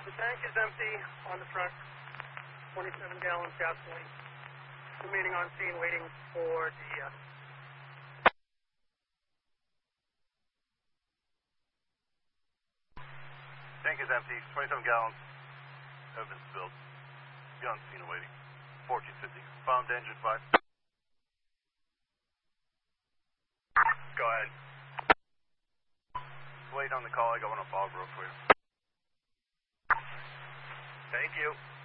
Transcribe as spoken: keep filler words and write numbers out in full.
The tank is empty on the front, twenty-seven gallons gasoline. Remaining on scene waiting for the... Uh, Tank is empty, twenty-seven gallons have been spilled. Be on scene awaiting. fourteen fifty. Found engine five. Go ahead. Wait on the call. I got one on Fog Road for you. Thank you.